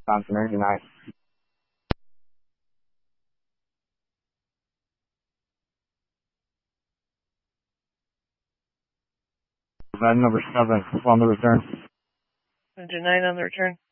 Johnson, Engine 9. Event number 7 on the return. Engine 9 on the return.